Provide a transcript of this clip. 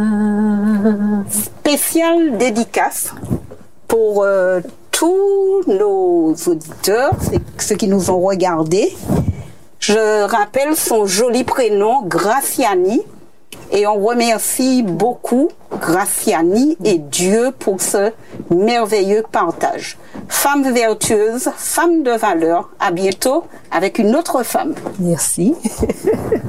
Spéciale dédicace pour tous nos auditeurs, ceux qui nous ont regardés. Je rappelle son joli prénom, Graciani, et on remercie beaucoup Graciani et Dieu pour ce merveilleux partage. Femme vertueuse, femme de valeur, à bientôt avec une autre femme. Merci.